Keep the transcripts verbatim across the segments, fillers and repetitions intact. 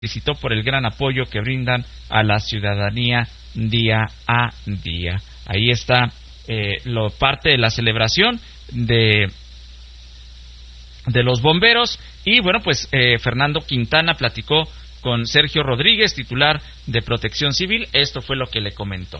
felicitó por el gran apoyo que brindan a la ciudadanía día a día. Ahí está eh, lo parte de la celebración de de los bomberos. Y bueno, pues eh, Fernando Quintana platicó con Sergio Rodríguez, titular de Protección Civil. Esto fue lo que le comentó.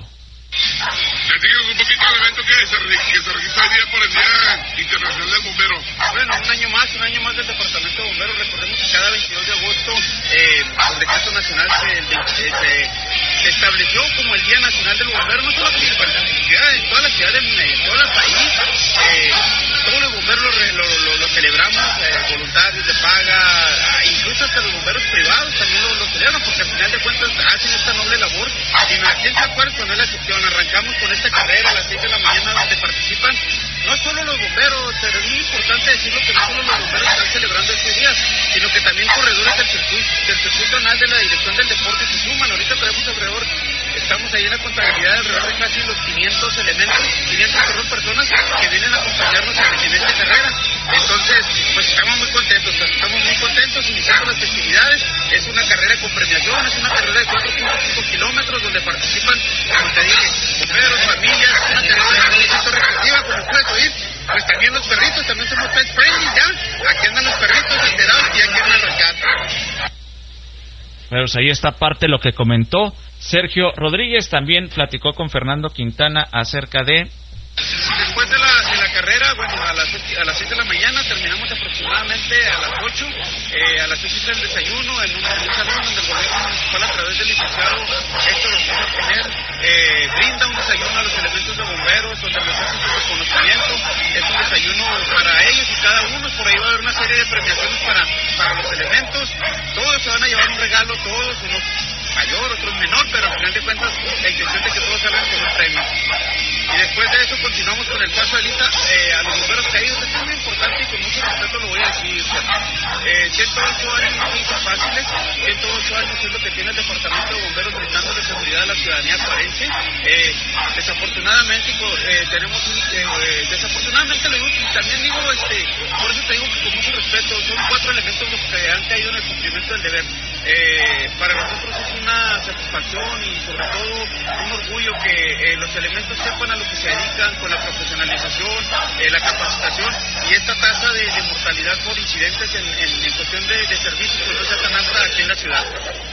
Platícanos un poquito del evento que se, que se registra hoy día por el Día Internacional del Bombero. Bueno, un año más, un año más del Departamento de Bomberos. Recordemos que cada veintidós de agosto, eh, por decreto nacional, se, se, se estableció como el Día Nacional del Bombero, no solo aquí, en toda la ciudad, en todo el país. Eh, todos los bomberos lo, lo, lo, lo celebramos, eh, voluntarios de paga, incluso hasta los bomberos privados también lo, lo celebran, porque al final de cuentas hacen esta noble labor. Y aquí en San Juárez, no es la excepción, arrancamos con esta carrera a las seis de la mañana donde participan no solo los bomberos, pero es muy importante decirlo que no solo los bomberos están celebrando este día, sino que también corredores del circuito, del circuito anal de la Dirección del Deporte se suman. Ahorita tenemos alrededor, estamos ahí en la contabilidad de alrededor de casi los quinientos elementos, quinientas personas que vienen a acompañarnos en, en esta carrera. Entonces, pues estamos muy contentos, estamos muy contentos iniciando las festividades. Es una carrera con premiación, es una carrera de cuatro punto cinco kilómetros donde participan, como te dije, bomberos, familias, una carrera de centro recreativa, como puedes oír. Pues también los perritos, también somos pet friendly ya. Aquí andan los perritos enterados y aquí andan los gatos. Bueno, pues ahí está parte de lo que comentó Sergio Rodríguez. También platicó con Fernando Quintana acerca de... Después de la, de la carrera, bueno, a las, a las seis de la mañana terminamos aproximadamente a las ocho. Eh, a las seis está el desayuno en un, en un salón donde el gobierno municipal, a través del licenciado Héctor Ortiz Pinel, eh, brinda un desayuno a los elementos de bomberos, donde les hacen su reconocimiento. Es un desayuno para ellos y cada uno. Por ahí va a haber una serie de premiaciones para, para los elementos. Todos se van a llevar un regalo, todos, unos mayor, otros menor, pero al final de cuentas la intención de que todos salgan con un premio. Y después de eso continuamos con el paso de lista eh, a los bomberos caídos. Esto es muy importante y con mucho respeto lo voy a decir. Eh, ciento ocho años no son fáciles, ciento ocho años es lo que tiene el Departamento de Bomberos brindando de seguridad a la ciudadanía juarense. Eh, desafortunadamente eh, tenemos un, eh, desafortunadamente lo digo, y también digo, este, por eso te digo que con mucho respeto, son cuatro elementos los que han caído en el cumplimiento del deber. Eh, para nosotros es una satisfacción y sobre todo un orgullo que eh, los elementos sepan a lo que se dedican, con la profesionalización, eh, la capacitación y esta tasa de, de mortalidad por incidentes en, en, en cuestión de, de servicios que no sea tan alta aquí en la ciudad.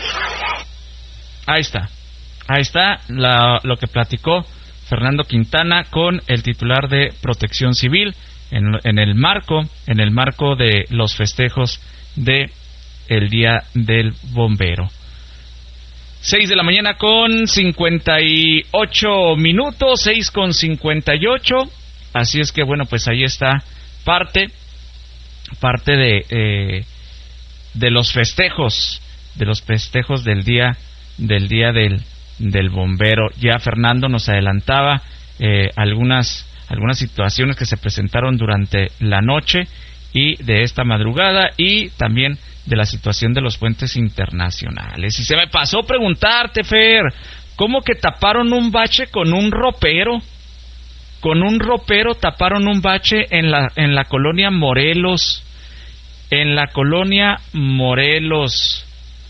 Ahí está, ahí está la, lo que platicó Fernando Quintana con el titular de Protección Civil en, en el marco, en el marco de los festejos de el Día del Bombero. Seis de la mañana con cincuenta y ocho minutos, seis con cincuenta y ocho. Así es que bueno, pues ahí está parte, parte de eh, de los festejos, de los festejos del día, del día del del bombero. Ya Fernando nos adelantaba eh, algunas algunas situaciones que se presentaron durante la noche y de esta madrugada, y también de la situación de los puentes internacionales. Y se me pasó preguntarte, Fer, ¿cómo que taparon un bache con un ropero? Con un ropero taparon un bache en la en la colonia Morelos, en la colonia Morelos.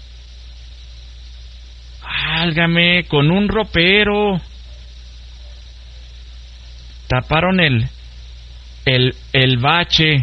Válgame, con un ropero taparon el el el bache.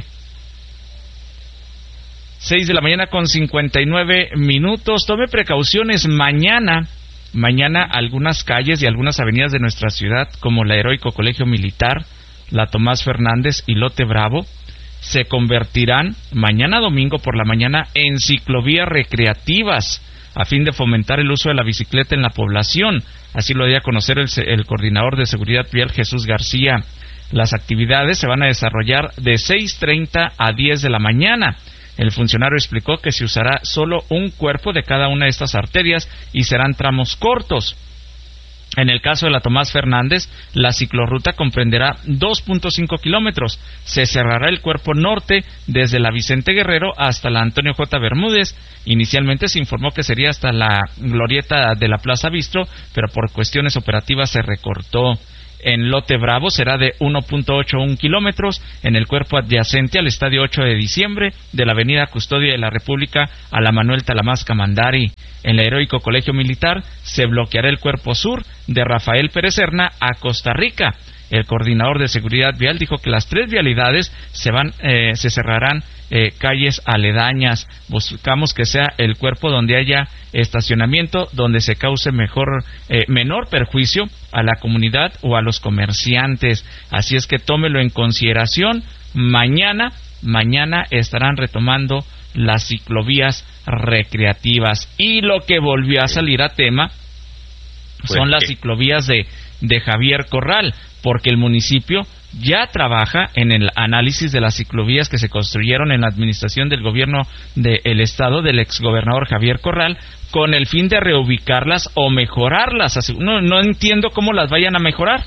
Seis de la mañana con cincuenta y nueve minutos. Tome precauciones mañana. Mañana algunas calles y algunas avenidas de nuestra ciudad, como la Heroico Colegio Militar, la Tomás Fernández y Lote Bravo, se convertirán mañana domingo por la mañana en ciclovías recreativas, a fin de fomentar el uso de la bicicleta en la población. Así lo dio a conocer el, el coordinador de Seguridad Vial, Jesús García. Las actividades se van a desarrollar de seis treinta a diez de la mañana. El funcionario explicó que se usará solo un cuerpo de cada una de estas arterias y serán tramos cortos. En el caso de la Tomás Fernández, la ciclorruta comprenderá dos punto cinco kilómetros. Se cerrará el cuerpo norte desde la Vicente Guerrero hasta la Antonio J. Bermúdez. Inicialmente se informó que sería hasta la glorieta de la Plaza Bistro, pero por cuestiones operativas se recortó. en Lote Bravo será de uno punto ochenta y uno kilómetros, en el cuerpo adyacente al Estadio ocho de diciembre, de la Avenida Custodia de la República a la Manuel Talamasca Mandari. En el Heroico Colegio Militar se bloqueará el cuerpo sur de Rafael Pérez Serna a Costa Rica. El coordinador de seguridad vial dijo que las tres vialidades se van, eh, se cerrarán eh, calles aledañas. Buscamos que sea el cuerpo donde haya estacionamiento, donde se cause mejor, eh, menor perjuicio a la comunidad o a los comerciantes. Así es que tómelo en consideración. Mañana, mañana estarán retomando las ciclovías recreativas. Y lo que volvió a salir a tema son las ciclovías de, de Javier Corral, porque el municipio ya trabaja en el análisis de las ciclovías que se construyeron en la administración del gobierno del estado del exgobernador Javier Corral, con el fin de reubicarlas o mejorarlas. No, no entiendo cómo las vayan a mejorar,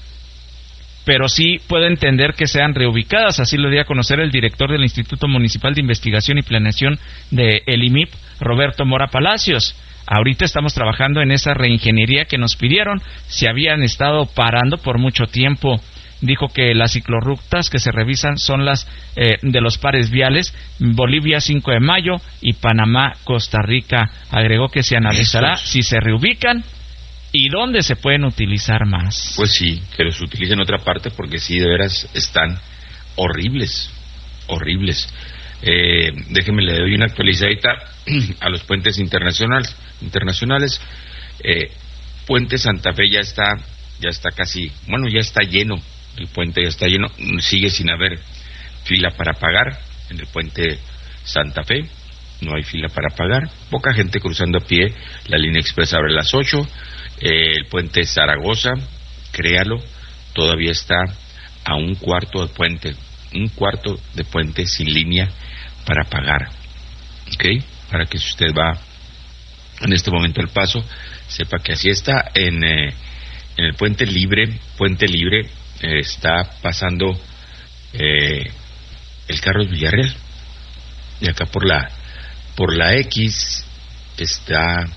pero sí puedo entender que sean reubicadas. Así lo dio a conocer el director del Instituto Municipal de Investigación y Planeación de el I M I P, Roberto Mora Palacios. Ahorita estamos trabajando en esa reingeniería que nos pidieron, se habían estado parando por mucho tiempo. Dijo que las ciclorrutas que se revisan son las eh, de los pares viales Bolivia cinco de mayo y Panamá Costa Rica. Agregó que se analizará si se reubican y dónde se pueden utilizar más. Pues sí, que los utilicen en otra parte, porque sí, de veras están horribles, horribles. Eh, déjenme le doy una actualizadita a los puentes internacionales. internacionales. Eh, Puente Santa Fe ya está, ya está casi, bueno, ya está lleno. El puente ya está lleno, sigue sin haber fila para pagar en el puente Santa Fe, no hay fila para pagar, poca gente cruzando a pie, la línea express abre a las ocho, eh, el puente Zaragoza, créalo, todavía está a un cuarto de puente, un cuarto de puente sin línea para pagar, ¿ok? Para que si usted va en este momento al Paso, sepa que así está. En, eh, en el puente libre, puente libre, eh, está pasando eh, el Carlos Villarreal, y acá por la por la X está,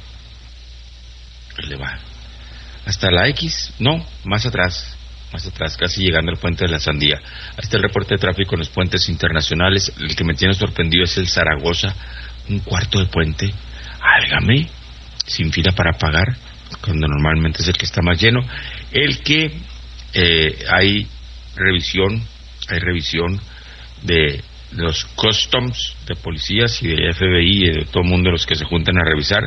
le va hasta la X, no, más atrás, más atrás, casi llegando al puente de la Sandía. Ahí está el reporte de tráfico en los puentes internacionales. El que me tiene sorprendido es el Zaragoza, un cuarto de puente, álgame, sin fila para pagar, cuando normalmente es el que está más lleno. El que eh, hay revisión, hay revisión de, de los customs, de policías y de F B I y de todo el mundo, los que se juntan a revisar,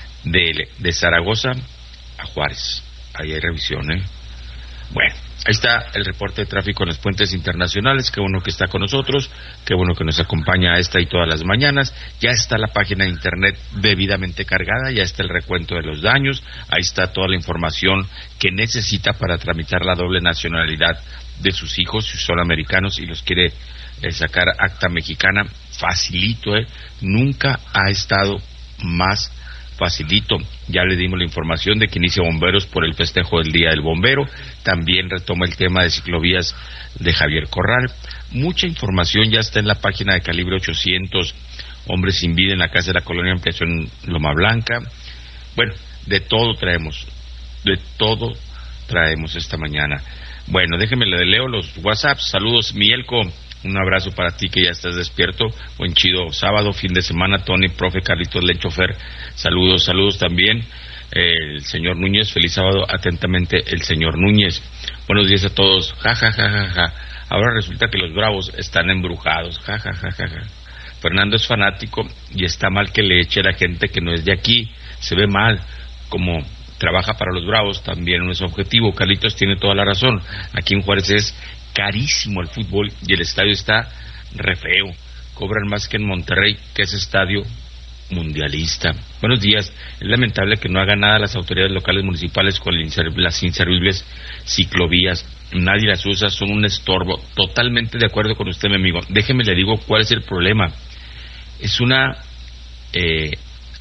de, de Zaragoza a Juárez. Ahí hay revisión, ¿eh? Bueno, ahí está el reporte de tráfico en los puentes internacionales. Qué bueno que está con nosotros, qué bueno que nos acompaña a esta y todas las mañanas. Ya está la página de internet debidamente cargada, ya está el recuento de los daños, ahí está toda la información que necesita para tramitar la doble nacionalidad de sus hijos, si son americanos y los quiere eh, sacar acta mexicana, facilito, eh. Nunca ha estado más facilito. Ya le dimos la información de que inicia bomberos por el festejo del Día del Bombero. También retoma el tema de ciclovías de Javier Corral. Mucha información ya está en la página de Calibre ochocientos. Hombres sin vida en la casa de la colonia Ampliación Loma Blanca. Bueno, de todo traemos, de todo traemos esta mañana. Bueno, déjenme le leo los WhatsApps. Saludos, Mielco. Un abrazo para ti que ya estás despierto. Buen chido sábado, fin de semana. Tony, profe, Carlitos, Len, chofer. Saludos, saludos también. Eh, el señor Núñez, feliz sábado. Atentamente, el señor Núñez. Buenos días a todos. Ja, ja, ja, ja, ja. Ahora resulta que los Bravos están embrujados. Ja, ja, ja, ja, ja. Fernando es fanático y está mal que le eche a la gente que no es de aquí. Se ve mal. Como trabaja para los Bravos, también no es objetivo. Carlitos tiene toda la razón. Aquí en Juárez es carísimo el fútbol y el estadio está re feo. Cobran más que en Monterrey, que es estadio mundialista. Buenos días. Es lamentable que no hagan nada las autoridades locales municipales con las inservibles ciclovías. Nadie las usa, son un estorbo. Totalmente de acuerdo con usted, mi amigo. Déjeme le digo cuál es el problema. Es una eh,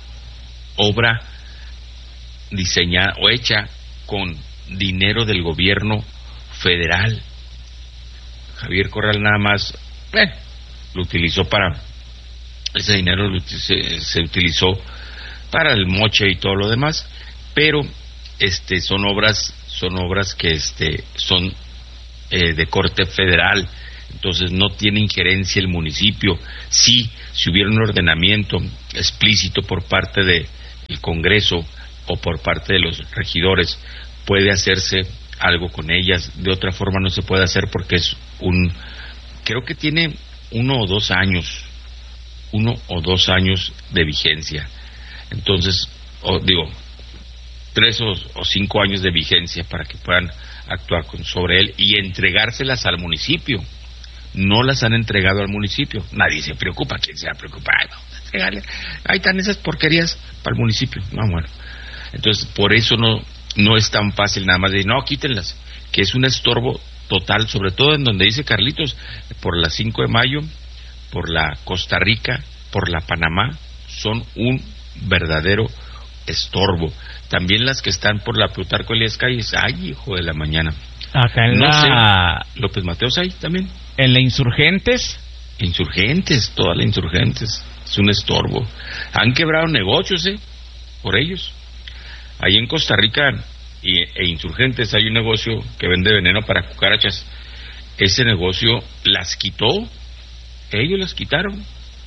obra diseñada o hecha con dinero del gobierno federal. Javier Corral nada más eh, lo utilizó para ese dinero lo, se, se utilizó para el moche y todo lo demás, pero este son obras son obras que este son eh, de corte federal, entonces no tiene injerencia el municipio. Sí, si hubiera un ordenamiento explícito por parte del Congreso o por parte de los regidores, puede hacerse algo con ellas. De otra forma no se puede hacer porque es un, creo que tiene uno o dos años, uno o dos años de vigencia. Entonces, o, digo, tres o, o cinco años de vigencia para que puedan actuar con, sobre él y entregárselas al municipio. No las han entregado al municipio. Nadie se preocupa. ¿Quién se va a preocupar? Vamos a entregarle. Ahí están esas porquerías para el municipio. No, bueno. Entonces, por eso no no es tan fácil nada más de no, quítenlas, que es un estorbo total, sobre todo en donde dice Carlitos, por la cinco de mayo, por la Costa Rica, por la Panamá, son un verdadero estorbo. También las que están por la Plutarco Elías Calles, ay, hijo de la mañana. Acá en no la... sé, López Mateos ahí también. En la Insurgentes. Insurgentes, todas las Insurgentes. Es un estorbo. Han quebrado negocios, ¿eh? Por ellos. Ahí en Costa Rica y, e Insurgentes hay un negocio que vende veneno para cucarachas. Ese negocio las quitó. Ellos las quitaron.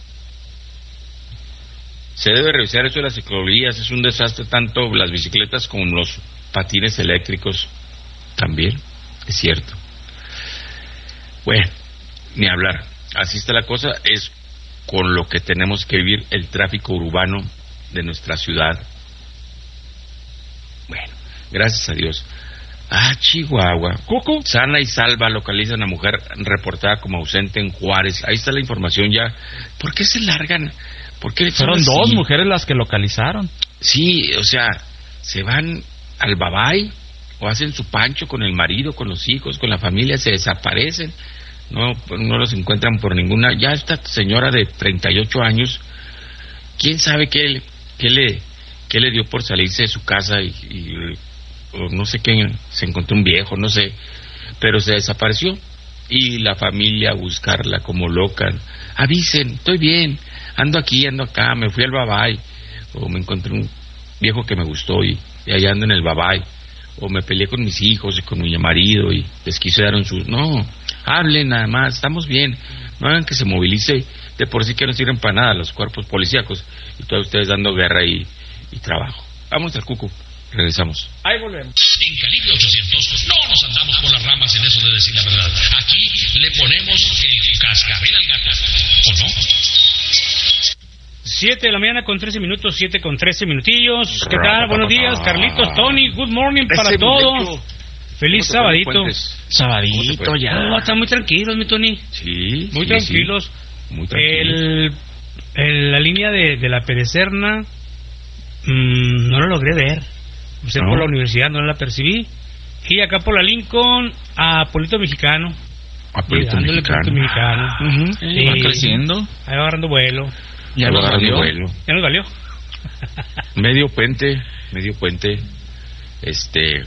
Se debe revisar eso de las ciclovías. Es un desastre tanto las bicicletas como los patines eléctricos. También, es cierto. Bueno, ni hablar. Así está la cosa. Es con lo que tenemos que vivir el tráfico urbano de nuestra ciudad. Bueno, gracias a Dios. Ah, Chihuahua. Cucu. Sana y salva localizan a mujer reportada como ausente en Juárez. Ahí está la información ya. ¿Por qué se largan? ¿Por qué Fueron dos así? Mujeres las que localizaron. Sí, o sea, se van al babay o hacen su pancho con el marido, con los hijos, con la familia, se desaparecen. No, no los encuentran por ninguna. Ya esta señora de treinta y ocho años, quién sabe qué, qué le qué le dio por salirse de su casa y, y o no sé qué, se encontró un viejo, no sé, pero se desapareció y la familia a buscarla como loca. Avisen, estoy bien, ando aquí, ando acá, me fui al babay, o me encontré un viejo que me gustó y, y allá ando en el babay, o me peleé con mis hijos y con mi marido y les quise dar un sus... No, hablen nada más, estamos bien, no hagan que se movilice, de por sí que no sirven para nada los cuerpos policíacos y todos ustedes dando guerra y, y trabajo. Vamos al Cucu, regresamos. Ahí volvemos. En Calibre ochocientos no nos andamos por las ramas en eso de decir la verdad. Aquí le ponemos el cascabel al gato, ¿o no? Siete de la mañana con trece minutos, siete con trece minutillos. ¿Qué tal? Buenos días, Carlitos, Tony, good morning para todos. Feliz sabadito. Sabadito ya. No, están muy tranquilos, mi Tony. Sí, muy sí, tranquilos. Sí. Muy tranquilos. El, el, la línea de, de la Perecerna mmm, no la logré ver. Usted ¿No? por la universidad no la percibí. Y acá por la Lincoln a Pueblito Mexicano. A Pueblito Mexicano. Pueblito Mexicano. Uh-huh. Sí. Va creciendo. Ahí va agarrando vuelo. Ya nos valió. Vuelo. Ya nos valió. Medio puente, medio puente, este,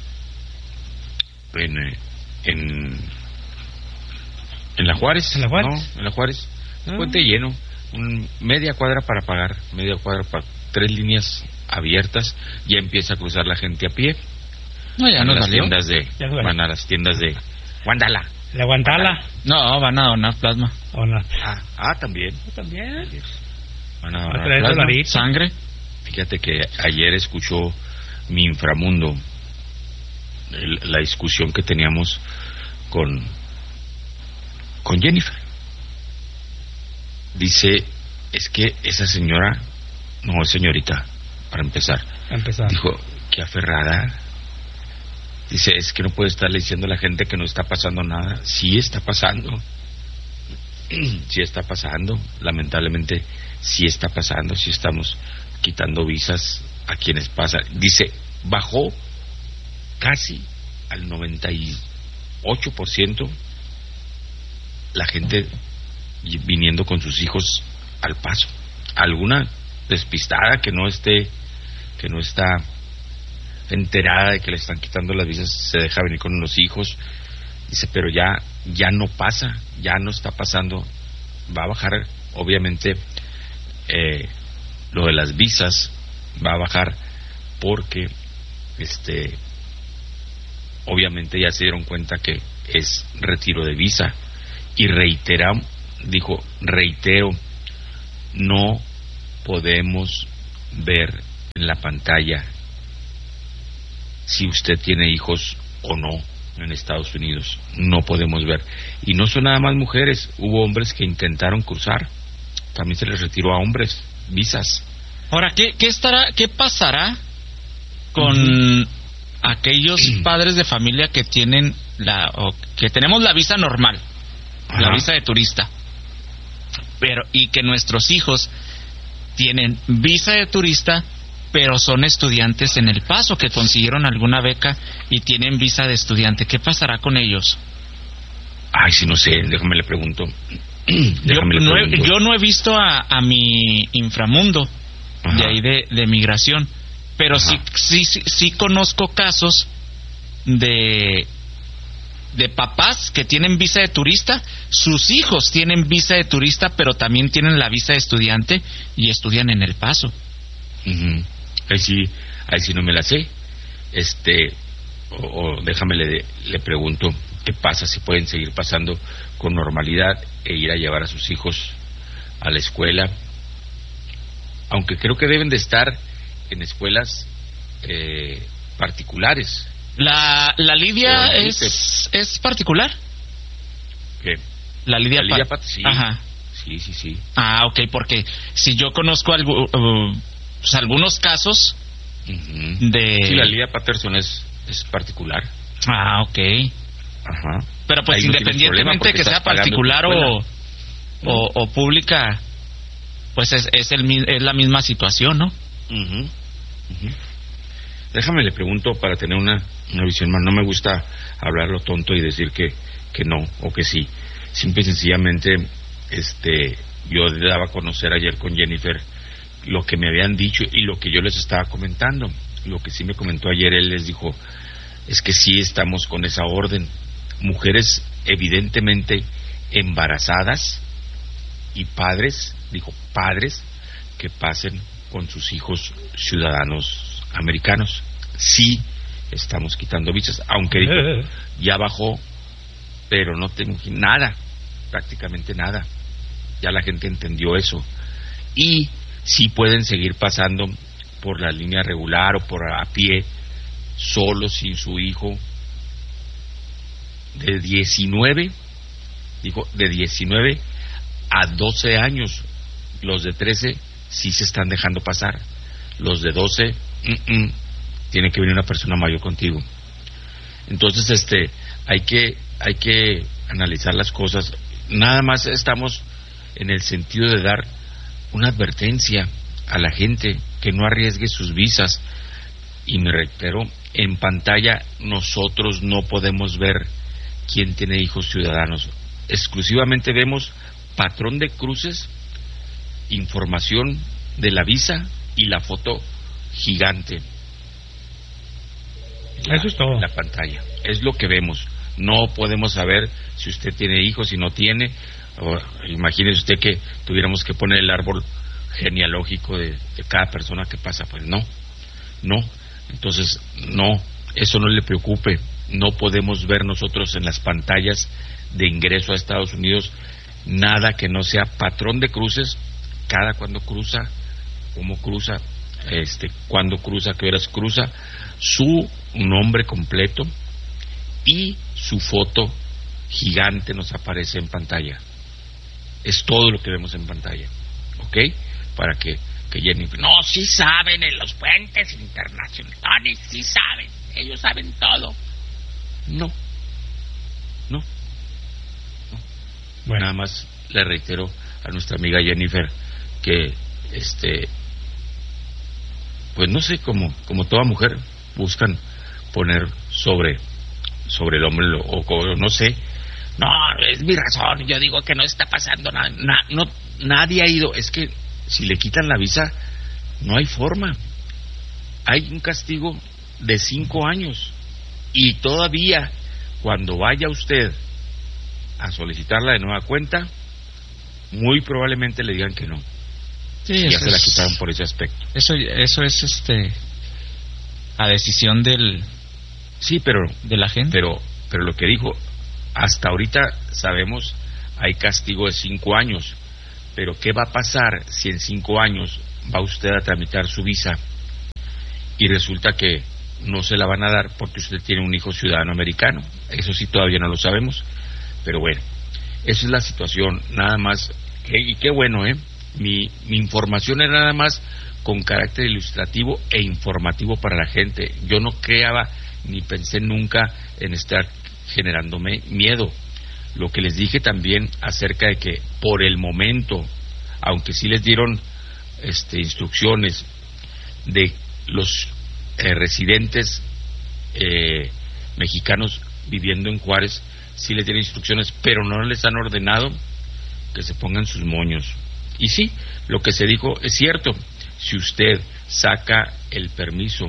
en, en, en la Juárez. ¿En la Juárez? No, en la Juárez. Ah. Puente lleno, un, media cuadra para pagar, media cuadra para tres líneas abiertas. Ya empieza a cruzar la gente a pie. No, ya nos las valió. Tiendas de, van a las tiendas de Guandala. ¿La Guantala? No, van a donar plasma. Donar. Ah, ah, también. También. Van a donar plasma. Sangre. Fíjate que ayer escuchó mi inframundo el, la discusión que teníamos con con Jennifer. Dice, es que esa señora, no es señorita, para empezar. A empezar. Dijo, qué aferrada. Dice, es que no puede estarle diciendo a la gente que no está pasando nada. Sí está pasando. Sí está pasando. Lamentablemente, sí está pasando. Sí estamos quitando visas a quienes pasan. Dice, bajó casi al noventa y ocho por ciento la gente viniendo con sus hijos al paso. Alguna despistada que no esté, que no está enterada de que le están quitando las visas, se deja venir con los hijos. Dice, pero ya ya no pasa, ya no está pasando. Va a bajar, obviamente, eh, lo de las visas va a bajar porque este obviamente ya se dieron cuenta que es retiro de visa. Y reitera, dijo, reitero, no podemos ver en la pantalla si usted tiene hijos o no en Estados Unidos. No podemos ver. Y no son nada más mujeres, hubo hombres que intentaron cruzar, también se les retiró a hombres visas. Ahora, ¿qué, qué estará, qué pasará con uh-huh. aquellos padres de familia que tienen la, o que tenemos la visa normal, Ajá. la visa de turista, pero y que nuestros hijos tienen visa de turista, pero son estudiantes en El Paso, que consiguieron alguna beca y tienen visa de estudiante? ¿Qué pasará con ellos? Ay, si no sé, déjame le pregunto. déjame yo, le pregunto. No he, yo no he visto a, a mi inframundo Ajá. de ahí de, de migración, pero sí, sí, sí, sí conozco casos de de papás que tienen visa de turista, sus hijos tienen visa de turista, pero también tienen la visa de estudiante y estudian en El Paso. Uh-huh. Ahí sí, ahí sí no me la sé. Este, o, o déjame le, le pregunto qué pasa, si pueden seguir pasando con normalidad e ir a llevar a sus hijos a la escuela, aunque creo que deben de estar en escuelas eh, particulares. La, la Lidia es, es particular. ¿Qué? La Lidia, la Lidia Pat, Pat sí. Ajá. Sí, sí, sí. Ah, ok, porque si yo conozco algo, uh, pues algunos casos uh-huh. de... Sí, la Lidia Patterson es, es particular. Ah, ok. Ajá. Pero pues ahí independientemente no que sea particular o, o, o pública, pues es, es, el, es la misma situación, ¿no? Uh-huh. Uh-huh. Déjame le pregunto para tener una, una visión más. No me gusta hablar lo tonto y decir que, que no o que sí. Simple y sencillamente, este, yo daba a conocer ayer con Jennifer lo que me habían dicho y lo que yo les estaba comentando. Lo que sí me comentó ayer, él les dijo, es que sí estamos con esa orden. Mujeres evidentemente embarazadas y padres, dijo, padres que pasen con sus hijos ciudadanos americanos. Sí estamos quitando visas, aunque dijo, ya bajó, pero no tengo nada, prácticamente nada. Ya la gente entendió eso. Y sí pueden seguir pasando por la línea regular o por a pie, solo sin su hijo de diecinueve, dijo, de diecinueve a doce años. Los de trece sí se están dejando pasar. Los de doce, mm-mm, tiene que venir una persona mayor contigo. Entonces, este, hay que, hay que analizar las cosas. Nada más estamos en el sentido de dar una advertencia a la gente que no arriesgue sus visas. Y me reitero, en pantalla nosotros no podemos ver quién tiene hijos ciudadanos. Exclusivamente vemos patrón de cruces, información de la visa y la foto gigante. La, Eso es todo. La pantalla. Es lo que vemos. No podemos saber si usted tiene hijos, si no tiene. O, imagínese usted que tuviéramos que poner el árbol genealógico de, de cada persona que pasa. Pues no, no. Entonces, no, eso no le preocupe. No podemos ver nosotros en las pantallas de ingreso a Estados Unidos nada que no sea patrón de cruces, cada cuando cruza, cómo cruza, este, cuándo cruza, qué horas cruza, su nombre completo y su foto gigante nos aparece en pantalla. Es todo lo que vemos en pantalla, ¿ok? Para que, que Jenny... No, sí saben en los puentes internacionales, sí saben, ellos saben todo. No, no, no. Bueno. Nada más le reitero a nuestra amiga Jennifer que, este, pues no sé, como, como toda mujer buscan poner sobre, sobre el hombre o, o no sé. No, es mi razón. Yo digo que no está pasando nada. Na, no, nadie ha ido. Es que si le quitan la visa, no hay forma. Hay un castigo de cinco años. Y todavía, cuando vaya usted a solicitarla de nueva cuenta, muy probablemente le digan que no. Sí, ya se la es, quitaron por ese aspecto. Eso, eso es este a decisión del Sí, pero de la gente. Pero, pero lo que dijo, hasta ahorita sabemos hay castigo de cinco años, pero ¿qué va a pasar si en cinco años va usted a tramitar su visa y resulta que no se la van a dar porque usted tiene un hijo ciudadano americano? Eso sí todavía no lo sabemos, pero bueno, esa es la situación, nada más. Y qué bueno, ¿eh? Mi, mi información era nada más con carácter ilustrativo e informativo para la gente. Yo no creaba ni pensé nunca en estar generándome miedo. Lo que les dije también acerca de que por el momento, aunque sí les dieron este, instrucciones de los eh, residentes eh, mexicanos viviendo en Juárez, sí les dieron instrucciones, pero no les han ordenado que se pongan sus moños. Y sí, lo que se dijo es cierto. Si usted saca el permiso,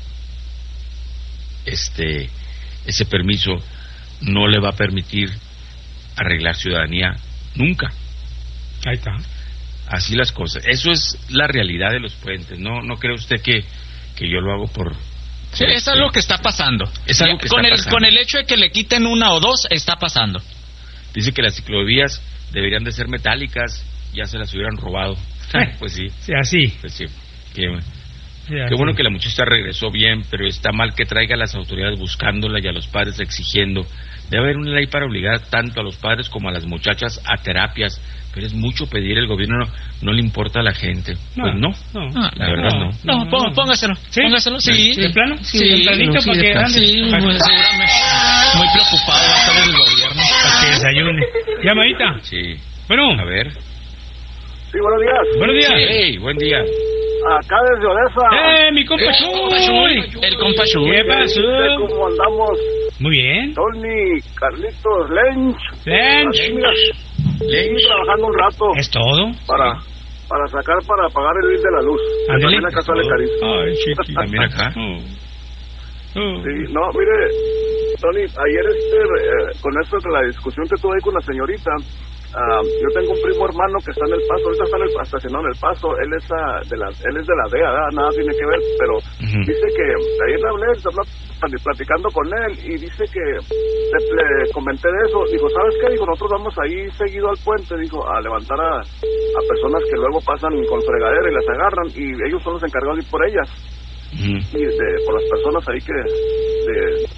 este, ese permiso no le va a permitir arreglar ciudadanía nunca. Ahí está. Así las cosas. Eso es la realidad de los puentes. No, no cree usted que, que yo lo hago por. Sí, es algo que está pasando. Es algo que con está el pasando. con el hecho de que le quiten una o dos está pasando. Dice que las ciclovías deberían de ser metálicas, ya se las hubieran robado. Pues sí. Sí, así. Pues sí. Qué, Sí, qué así. bueno que la muchacha regresó bien, pero está mal que traiga a las autoridades buscándola y a los padres exigiendo. Debe haber una ley para obligar tanto a los padres como a las muchachas a terapias, pero es mucho pedir, el gobierno no, no le importa a la gente. No, Pues no, no. Ah, la verdad no. No, pó- póngaselo. ¿Sí? Póngaselo, sí. ¿De plano? Sí, ¿De planito sí, para de que plano. ande? Sí, Para- pues, seguramente. Muy preocupado va a estar el gobierno. Para que desayune. Llamadita. Sí. Bueno, A ver. Sí, buenos días. buenos días. Hey, buen día. Acá desde Odessa. ¡Eh, mi compa Eh, Chuy! El compa Chuy. ¿Qué ¿Viste pasó? cómo andamos? Muy bien. Tony, Carlitos, Lench. Lench. Aquí, mira, aquí trabajando un rato ¿Es todo? para para sacar, para pagar el bill de la luz. Que Ándale. También acá sale carísimo. Ay, chiqui. También acá. Oh. Oh. Sí, no, mire, Tony, ayer este, eh, con esto, con la discusión que tuve ahí con la señorita, ah, yo tengo un primo hermano que está en el Paso, ahorita está en el, estacionado en el Paso, él es, ah, de la, él es de la D E A, ¿verdad? Nada tiene que ver, pero Ujú. dice que ayer le hablé, estaba platicando con él y dice que le, le comenté de eso, dijo, ¿sabes qué? Dijo, nosotros vamos ahí seguido al puente, dijo, a levantar a, a personas que luego pasan con fregadera y las agarran y ellos son los encargados de ir por ellas. Ujú. Y de, por las personas ahí que de,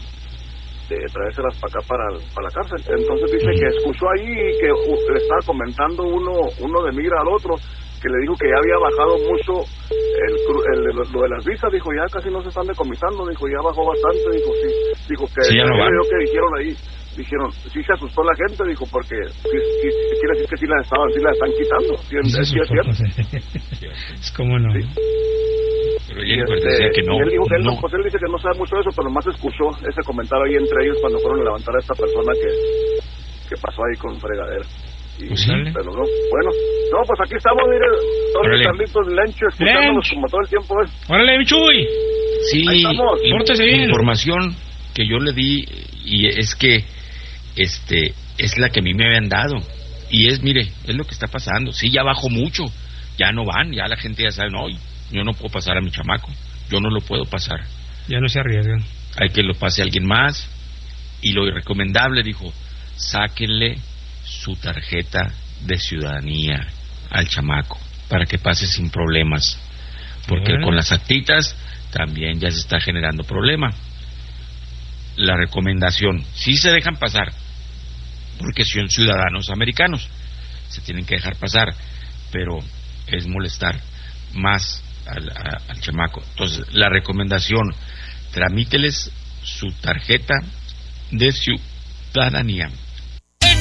de traérselas para acá para, para la cárcel. Entonces dice que escuchó ahí que uh, le estaba comentando uno uno de migra al otro que le dijo que ya había bajado mucho el, cru- el, el- lo de las visas, dijo ya casi no se están decomisando, dijo ya bajó bastante, dijo sí, dijo que Sí, ya no van. creo que dijeron ahí, dijeron sí se asustó la gente, dijo porque sí, sí, sí, quiere decir que sí la estaban, sí la están quitando, sí, es, sí es cierto. Es como no. Sí. Pero Y Jennifer este, decía que no. y él dijo que él, no, no. pues él dice que no sabe mucho de eso, pero nomás escuchó ese comentario ahí entre ellos cuando fueron a levantar a esta persona que, que pasó ahí con fregadera. Y, Pues sí. pero no, bueno, no, pues aquí estamos, mire, Tony, Órale. Carlitos, Lencho, escuchándonos Lench. como todo el tiempo es. ¡Órale, mi Chuy! Sí, Ahí estamos. in- Pórtese bien. información que yo le di y es que este es la que a mí me habían dado y es, mire, es lo que está pasando. Sí, ya bajó mucho, ya no van, ya la gente ya sabe, no, yo no puedo pasar a mi chamaco, yo no lo puedo pasar, Ya no se arriesgan. hay que lo pase alguien más. Y lo recomendable, dijo, sáquenle su tarjeta de ciudadanía al chamaco para que pase sin problemas, porque Bueno. con las actitas también ya se está generando problema. La recomendación, sí se dejan pasar porque son ciudadanos americanos, se tienen que dejar pasar, pero es molestar más al, a- al chamaco. Entonces, la recomendación, tramíteles su tarjeta de ciudadanía